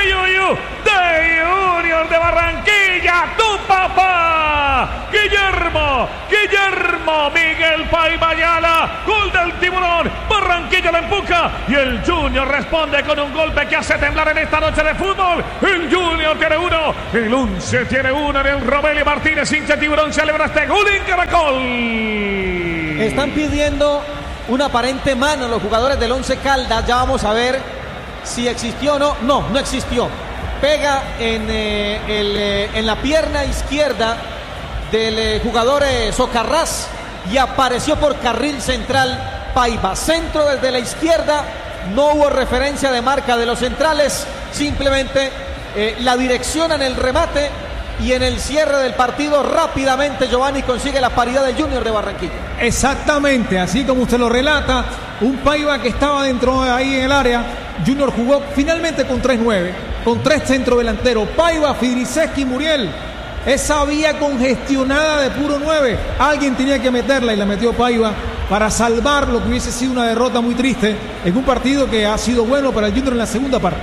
de Junior de Barranquilla, tu papá, Guillermo Miguel Paiva Ayala, gol del Tiburón, Barranquilla la empuja y el Junior responde con un golpe que hace temblar en esta noche de fútbol. El Junior tiene uno, el 11 tiene uno en el Rogelio Martínez, hincha Tiburón celebra este gol en Caracol. Están pidiendo una aparente mano los jugadores del Once Caldas, ya vamos a ver si existió o no. No existió. Pega en la pierna izquierda del jugador Socarrás y apareció por carril central Paiva. Centro desde la izquierda, no hubo referencia de marca de los centrales, simplemente la dirección en el remate y en el cierre del partido rápidamente Giovanni consigue la paridad del Junior de Barranquilla. Exactamente, así como usted lo relata, un Paiva que estaba dentro de ahí en el área. Junior jugó finalmente con 3-9, con 3 centrodelanteros, Paiva, Fidriceski y Muriel. Esa vía congestionada de puro 9, alguien tenía que meterla y la metió Paiva para salvar lo que hubiese sido una derrota muy triste en un partido que ha sido bueno para el Junior en la segunda parte.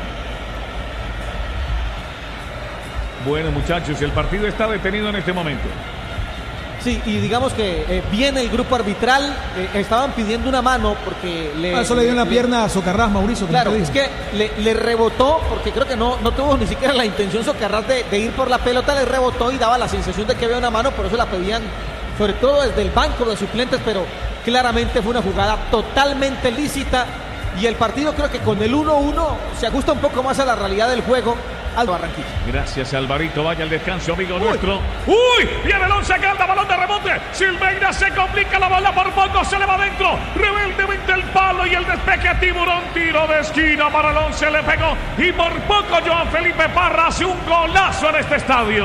Bueno, muchachos, el partido está detenido en este momento. Sí, y digamos que viene el grupo arbitral, estaban pidiendo una mano porque eso le dio en la pierna a Socarrás, Mauricio. Claro, es que le rebotó, porque creo que no tuvo ni siquiera la intención Socarrás de ir por la pelota, le rebotó y daba la sensación de que había una mano, por eso la pedían, sobre todo desde el banco de suplentes, pero claramente fue una jugada totalmente lícita y el partido creo que con el 1-1 se ajusta un poco más a la realidad del juego al Barranquilla. Gracias, Alvarito. Vaya al descanso, amigo nuestro. ¡Uy! Viene el Once Caldas, balón de rebote. Silveira se complica la bola por poco, se le va adentro. Rebeldemente el palo y el despeje a Tiburón. Tiro de esquina para el Once, le pegó. Y por poco Joan Felipe Parra hace un golazo en este estadio.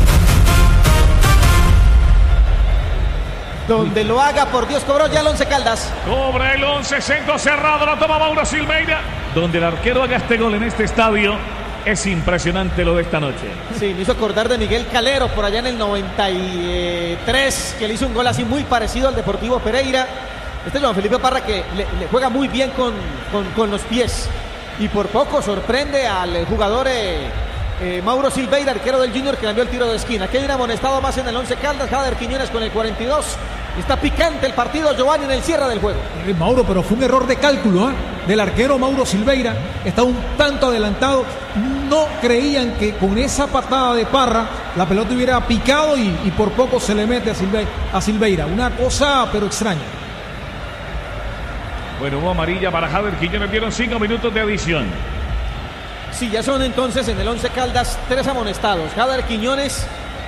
Donde lo haga, por Dios, cobró ya el Once Caldas. Cobra el Once, centro cerrado, lo toma Mauro Silveira. Donde el arquero haga este gol en este estadio. Es impresionante lo de esta noche. Sí, me hizo acordar de Miguel Calero por allá en el 93, que le hizo un gol así muy parecido al Deportivo Pereira. Este Joan Felipe Parra que le juega muy bien con los pies. Y por poco sorprende al jugador Mauro Silveira, arquero del Junior, que cambió el tiro de esquina. Que hay un amonestado más en el Once Caldas, Jader Quiñones con el 42. Está picante el partido, Giovanni, en el cierre del juego. Mauro, pero fue un error de cálculo del arquero Mauro Silveira. Está un tanto adelantado. No creían que con esa patada de Parra la pelota hubiera picado y por poco se le mete a Silveira. Una cosa, pero extraña. Bueno, hubo amarilla para Jader Quiñones. Dieron 5 minutos de adición. Sí, ya son entonces en el Once Caldas 3 amonestados. Jader Quiñones,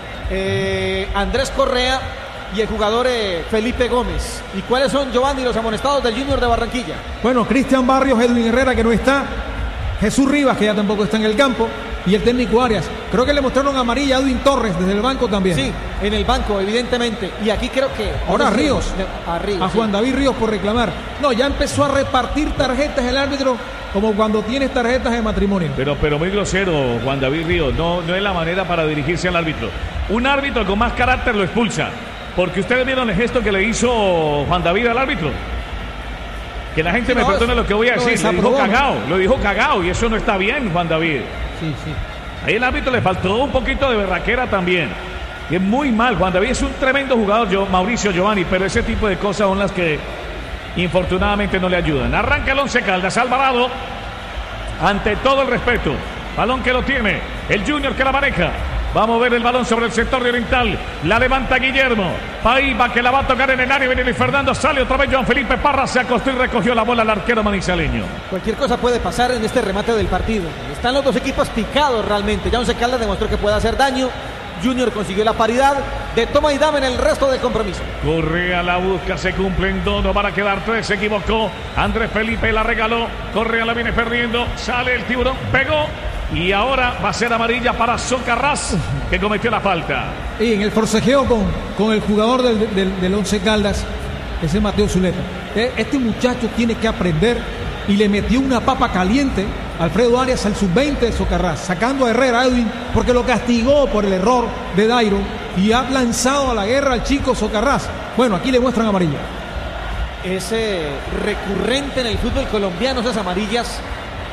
Andrés Correa y el jugador Felipe Gómez. ¿Y cuáles son, Giovanni, los amonestados del Junior de Barranquilla? Bueno, Cristian Barrios, Edwin Herrera, que no está, Jesús Rivas, que ya tampoco está en el campo, y el técnico Arias. Creo que le mostraron amarilla a Edwin Torres desde el banco también. Sí, en el banco, evidentemente. Y aquí creo que... Ahora Ríos, a Juan sí. David Ríos por reclamar. No, ya empezó a repartir tarjetas el árbitro como cuando tienes tarjetas de matrimonio. Pero muy grosero, Juan David Ríos. No es la manera para dirigirse al árbitro. Un árbitro con más carácter lo expulsa. Porque ustedes vieron el gesto que le hizo Juan David al árbitro. Que la gente me perdone lo que voy a decir. Lo dijo cagao y eso no está bien, Juan David. Sí. Ahí el árbitro le faltó un poquito de berraquera también. Y es muy mal. Juan David es un tremendo jugador, Mauricio Giovanni, pero ese tipo de cosas son las que infortunadamente no le ayudan. Arranca el Once Caldas, Alvarado. Ante todo el respeto. Balón que lo tiene. El Junior que la maneja. Vamos a ver el balón sobre el sector de Oriental. La levanta Guillermo. Paiva que la va a tocar en el área. Viene Luis Fernando. Sale otra vez Joan Felipe Parra. Se acostó y recogió la bola al arquero manizaleño. Cualquier cosa puede pasar en este remate del partido. Están los dos equipos picados realmente. Ya Once Caldas demostró que puede hacer daño. Junior consiguió la paridad de toma y dame en el resto del compromiso. Correa la busca, se cumplen 2, no van a quedar 3, se equivocó. Andrés Felipe la regaló. Correa la viene perdiendo. Sale el Tiburón, pegó. Y ahora va a ser amarilla para Socarrás, que cometió la falta. Y en el forcejeo con el jugador del Once Caldas, ese Mateo Zuleta. Este muchacho tiene que aprender y le metió una papa caliente Alfredo Arias al sub-20 de Socarrás, sacando a Herrera, Edwin, porque lo castigó por el error de Dairo y ha lanzado a la guerra al chico Socarrás. Bueno, aquí le muestran amarilla. Es recurrente en el fútbol colombiano esas amarillas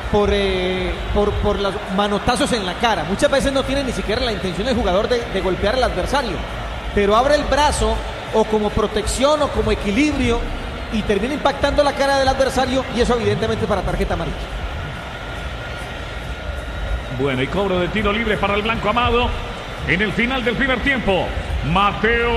por los manotazos en la cara. Muchas veces no tiene ni siquiera la intención el jugador de golpear al adversario, pero abre el brazo o como protección o como equilibrio y termina impactando la cara del adversario, y eso evidentemente para tarjeta amarilla. Bueno, y cobro de tiro libre para el blanco Amado en el final del primer tiempo. Mateo